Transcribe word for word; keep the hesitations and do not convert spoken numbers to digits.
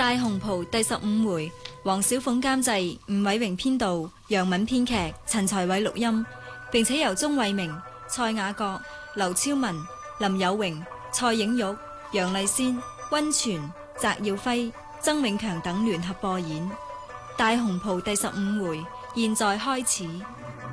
大紅袍第十五回，黃小鳳監製，吳偉榮編導，楊敏編劇，陳才偉錄音，並且由鍾偉明、蔡雅閣、劉超文、林有榮、蔡影玉、楊麗仙、溫泉、翟耀輝、曾永強等聯合播演。大紅袍第十五回，現在開始。